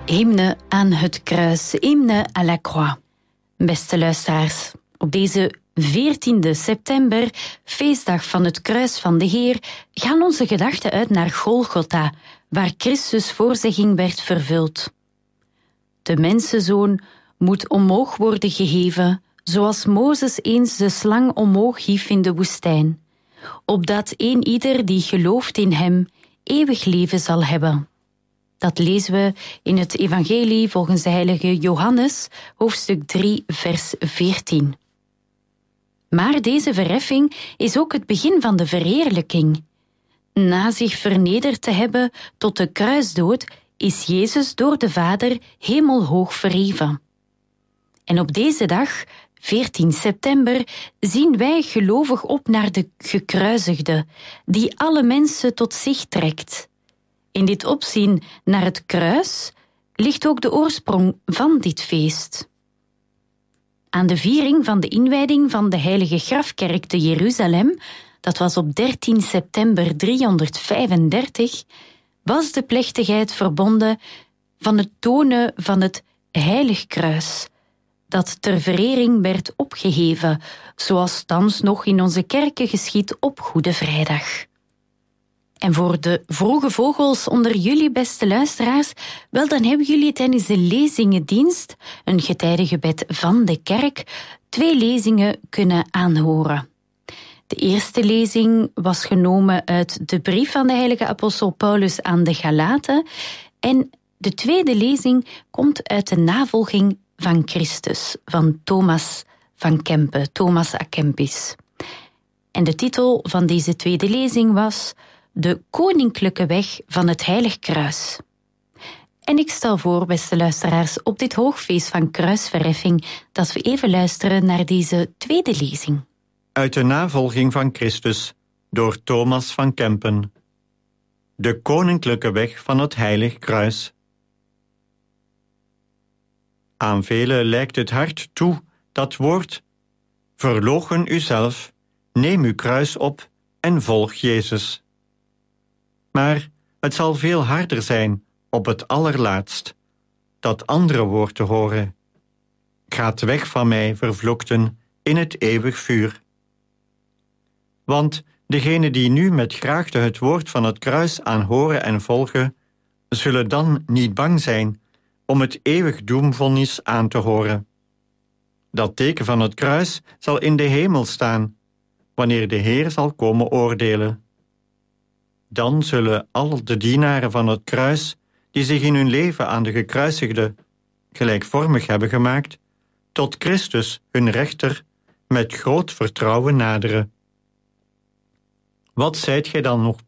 Hymne aan het kruis, hymne à la croix. Beste luisteraars, op deze 14e september, feestdag van het kruis van de Heer, gaan onze gedachten uit naar Golgotha, waar Christus' voorzegging werd vervuld. De mensenzoon moet omhoog worden geheven, zoals Mozes eens de slang omhoog hief in de woestijn, opdat ieder die gelooft in hem eeuwig leven zal hebben. Dat lezen we in het evangelie volgens de heilige Johannes, hoofdstuk 3, vers 14. Maar deze verheffing is ook het begin van de verheerlijking. Na zich vernederd te hebben tot de kruisdood, is Jezus door de Vader hemelhoog verheven. En op deze dag, 14 september, zien wij gelovig op naar de gekruisigde, die alle mensen tot zich trekt. In dit opzien naar het kruis ligt ook de oorsprong van dit feest. Aan de viering van de inwijding van de heilige grafkerk te Jeruzalem, dat was op 13 september 335, was de plechtigheid verbonden van het tonen van het heilig kruis, dat ter verering werd opgeheven, zoals thans nog in onze kerken geschiedt op Goede Vrijdag. En voor de vroege vogels onder jullie, beste luisteraars, wel, dan hebben jullie tijdens de lezingendienst, een getijdengebed van de kerk, 2 lezingen kunnen aanhoren. De eerste lezing was genomen uit de brief van de heilige apostel Paulus aan de Galaten en de tweede lezing komt uit de navolging van Christus, van Thomas van Kempe, Thomas à Kempis. En de titel van deze tweede lezing was De koninklijke weg van het heilig kruis. En ik stel voor, beste luisteraars, op dit hoogfeest van kruisverheffing, dat we even luisteren naar deze tweede lezing. Uit de navolging van Christus, door Thomas van Kempen. De koninklijke weg van het heilig kruis. Aan velen lijkt het hard toe, dat woord: verloochen uzelf, neem uw kruis op en volg Jezus. Maar het zal veel harder zijn, op het allerlaatst, dat andere woord te horen: gaat weg van mij, vervloekten, in het eeuwig vuur. Want degenen die nu met graagte het woord van het kruis aanhoren en volgen, zullen dan niet bang zijn om het eeuwig doemvonnis aan te horen. Dat teken van het kruis zal in de hemel staan, wanneer de Heer zal komen oordelen. Dan zullen al de dienaren van het kruis, die zich in hun leven aan de gekruisigde gelijkvormig hebben gemaakt, tot Christus, hun rechter, met groot vertrouwen naderen. Wat zijt gij dan nog